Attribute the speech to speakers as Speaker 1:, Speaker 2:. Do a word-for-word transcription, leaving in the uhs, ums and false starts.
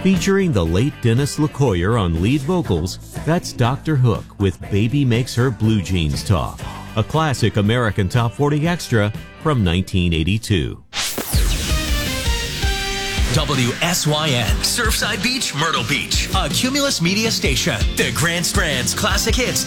Speaker 1: Featuring the late Dennis LaCoyer on lead vocals, that's Doctor Hook with Baby Makes Her Blue Jeans Talk, a classic American Top forty extra from nineteen eighty-two.
Speaker 2: W S Y N, Surfside Beach, Myrtle Beach, a Cumulus Media station. The Grand Strand's classic hits